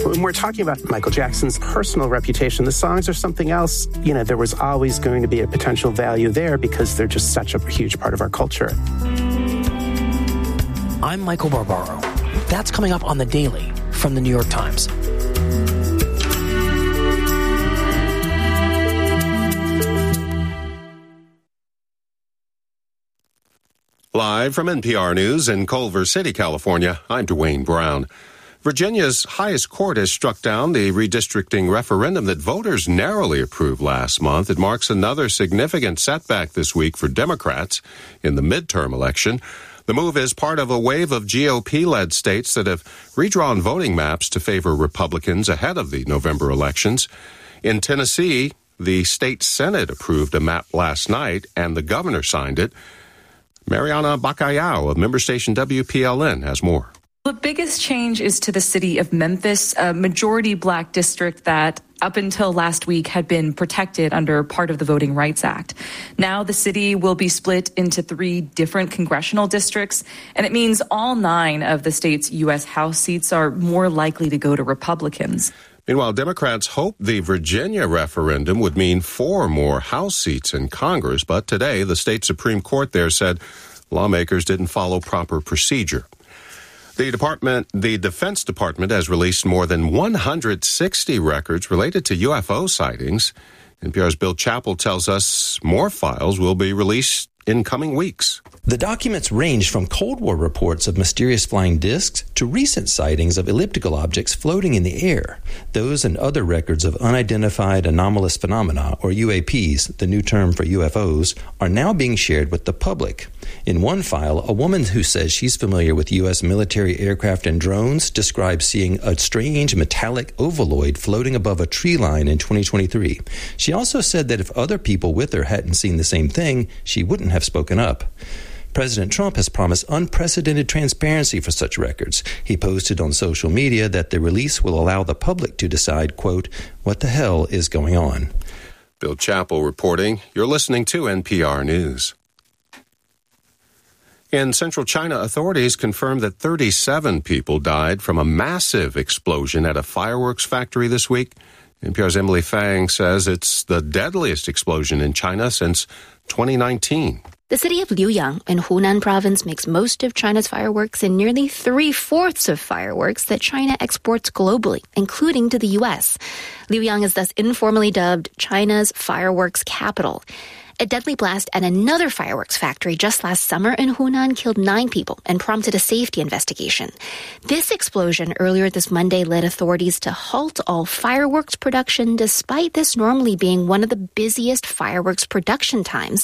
When we're talking about Michael Jackson's personal reputation, the songs are something else. There was always going to be a potential value there because they're just such a huge part of our culture. I'm Michael Barbaro. That's coming up on The Daily from The New York Times. Live from NPR News in Culver City, California, I'm Dwayne Brown. Virginia's highest court has struck down the redistricting referendum that voters narrowly approved last month. It marks another significant setback this week for Democrats in the midterm election. The move is part of a wave of GOP-led states that have redrawn voting maps to favor Republicans ahead of the November elections. In Tennessee, the state Senate approved a map last night, and the governor signed it. Mariana Bacallao of member station WPLN has more. The biggest change is to the city of Memphis, a majority black district that up until last week had been protected under part of the Voting Rights Act. Now the city will be split into 3 different congressional districts, and it means all 9 of the state's U.S. House seats are more likely to go to Republicans. Meanwhile, Democrats hoped the Virginia referendum would mean 4 more House seats in Congress, but today the state Supreme Court there said lawmakers didn't follow proper procedure. The Defense Department has released more than 160 records related to UFO sightings. NPR's Bill Chappell tells us more files will be released in coming weeks. The documents range from Cold War reports of mysterious flying discs to recent sightings of elliptical objects floating in the air. Those and other records of unidentified anomalous phenomena, or UAPs, the new term for UFOs, are now being shared with the public. In one file, a woman who says she's familiar with U.S. military aircraft and drones describes seeing a strange metallic ovaloid floating above a tree line in 2023. She also said that if other people with her hadn't seen the same thing, she wouldn't have spoken up. President Trump has promised unprecedented transparency for such records. He posted on social media that the release will allow the public to decide, quote, what the hell is going on. Bill Chappell reporting. You're listening to NPR News. In central China, authorities confirmed that 37 people died from a massive explosion at a fireworks factory this week. NPR's Emily Fang says it's the deadliest explosion in China since 2019. The city of Liuyang in Hunan province makes most of China's fireworks and nearly 3/4 of fireworks that China exports globally, including to the U.S. Liuyang is thus informally dubbed China's fireworks capital. A deadly blast at another fireworks factory just last summer in Hunan killed 9 people and prompted a safety investigation. This explosion earlier this Monday led authorities to halt all fireworks production, despite this normally being one of the busiest fireworks production times